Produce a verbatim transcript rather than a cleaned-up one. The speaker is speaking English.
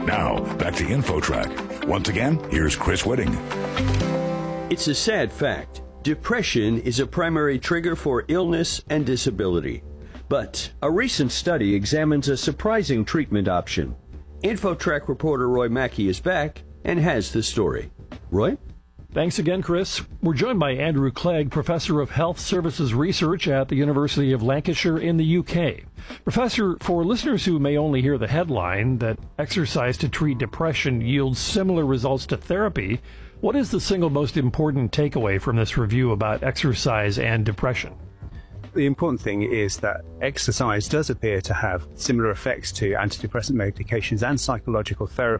Now, back to InfoTrack. Once again, here's Chris Whitting. It's a sad fact. Depression is a primary trigger for illness and disability. But a recent study examines a surprising treatment option. InfoTrack reporter Roy Mackey is back and has the story. Roy? Thanks again, Chris. We're joined by Andrew Clegg, Professor of Health Services Research at the University of Lancashire in the U K. Professor, for listeners who may only hear the headline that exercise to treat depression yields similar results to therapy, what is the single most important takeaway from this review about exercise and depression? The important thing is that exercise does appear to have similar effects to antidepressant medications and psychological therapy.